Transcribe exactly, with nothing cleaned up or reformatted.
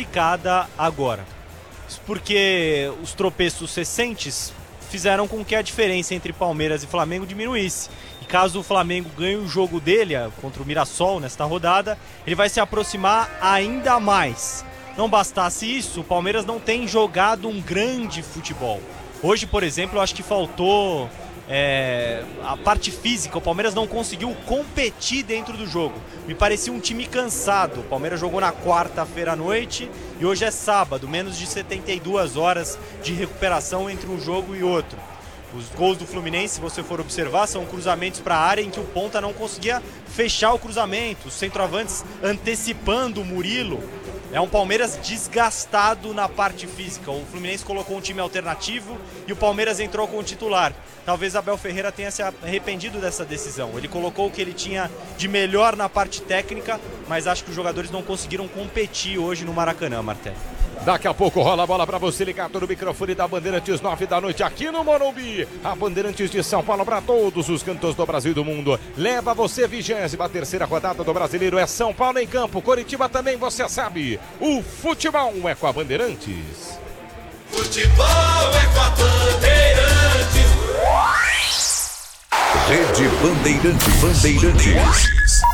complicada agora. Isso porque os tropeços recentes fizeram com que a diferença entre Palmeiras e Flamengo diminuísse. E caso o Flamengo ganhe o jogo dele contra o Mirassol nesta rodada, ele vai se aproximar ainda mais. Não bastasse isso, o Palmeiras não tem jogado um grande futebol. Hoje, por exemplo, eu acho que faltou é, a parte física. O Palmeiras não conseguiu competir dentro do jogo. Me parecia um time cansado. O Palmeiras jogou na quarta-feira à noite e hoje é sábado, menos de setenta e duas horas de recuperação entre um jogo e outro. Os gols do Fluminense, se você for observar, são cruzamentos para a área em que o ponta não conseguia fechar o cruzamento. Os centroavantes antecipando o Murilo. É um Palmeiras desgastado na parte física. O Fluminense colocou um time alternativo e o Palmeiras entrou com o titular. Talvez Abel Ferreira tenha se arrependido dessa decisão. Ele colocou o que ele tinha de melhor na parte técnica, mas acho que os jogadores não conseguiram competir hoje no Maracanã, Martelli. Daqui a pouco rola a bola para você ligado no microfone da Bandeirantes, nove da noite aqui no Morumbi. A Bandeirantes de São Paulo para todos os cantos do Brasil e do mundo. Leva você vigésima terceira rodada do Brasileiro. É São Paulo em campo, Coritiba também, você sabe. O futebol é com a Bandeirantes. Futebol é com a Bandeirantes. Rede Bandeirantes. Bandeirantes.